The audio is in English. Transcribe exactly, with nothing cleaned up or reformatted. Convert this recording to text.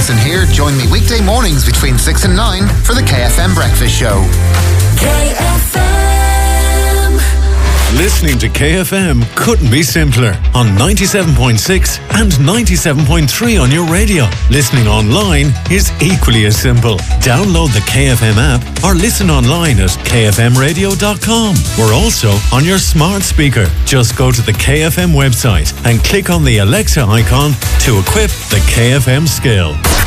Jason here. Join me weekday mornings between six and nine for the K F M Breakfast Show. K F M. Listening to K F M couldn't be simpler. On ninety-seven point six and ninety-seven point three on your radio. Listening online is equally as simple. Download the K F M app or listen online at k f m radio dot com. We're also on your smart speaker. Just go to the K F M website and click on the Alexa icon to equip the K F M skill.